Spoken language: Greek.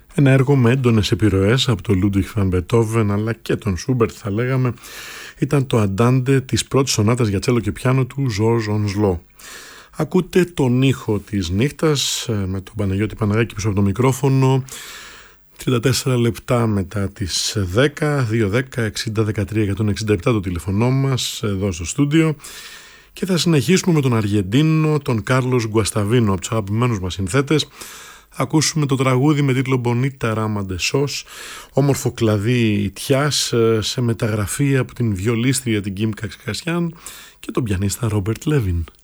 Ένα έργο με έντονες επιρροές από τον Λούντβιχ βαν Μπετόβεν αλλά και τον Σούμπερτ θα λέγαμε, ήταν το αντάντε της πρώτης σονάτας για τσέλο και πιάνο του Ζορζ Ονσλό. Ακούτε τον ήχο της νύχτας με τον Παναγιώτη Παναγάκη πίσω από το μικρόφωνο. 34 λεπτά μετά τις 10, 210 60 13 167 το τηλεφωνό μας εδώ στο στούντιο. Και θα συνεχίσουμε με τον Αργεντίνο, τον Κάρλος Γκουασταβίνο, από τους αγαπημένους μας συνθέτες. Θα ακούσουμε το τραγούδι με τίτλο Bonita Rama de Sos, όμορφο κλαδί ιτιάς, σε μεταγραφή από την βιολίστρια την Κιμ Καξικασιάν και τον πιανίστα Ρόμπερτ Λέβιν.